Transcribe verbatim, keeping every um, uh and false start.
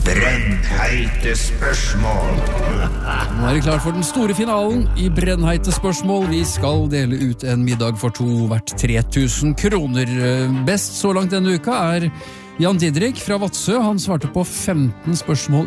Brennheite spørsmål. Nå er det klar for den store finalen i Brennheite spørsmål. Vi skal dele ut en middag for to verdt tre tusen kroner. Best så langt denne uka er Jan Didrik fra Vadsø. Han svarte på femten spørsmål